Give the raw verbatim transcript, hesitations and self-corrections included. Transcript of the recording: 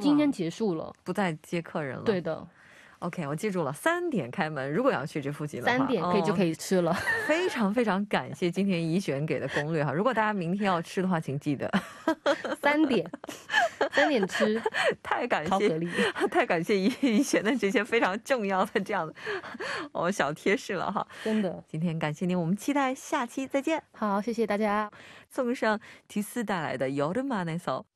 今天结束了， 不再接客人了。 对的。 OK， 我记住了，三点开门，如果要去这附近的话， 三点可以就可以吃了。 非常非常感谢今天怡璇给的攻略哈，如果大家明天要吃的话，请记得三点三点吃，太感谢太感谢怡璇的这些非常重要的这样的哦小贴士了哈，真的。今天感谢您，我们期待下期再见。好，谢谢大家。送上提斯带来的여름안에서